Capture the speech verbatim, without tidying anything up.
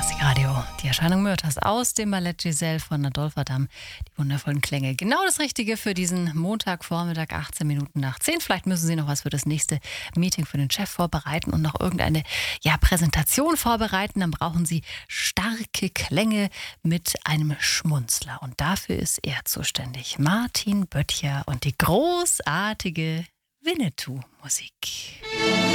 Klassikradio. Die Erscheinung Myrthas aus dem Ballett Giselle von Adolphe Adam. Die wundervollen Klänge. Genau das Richtige für diesen Montagvormittag, achtzehn Minuten nach zehn. Vielleicht müssen Sie noch was für das nächste Meeting für den Chef vorbereiten und noch irgendeine ja, Präsentation vorbereiten. Dann brauchen Sie starke Klänge mit einem Schmunzler. Und dafür ist er zuständig. Martin Böttcher und die großartige Winnetou-Musik.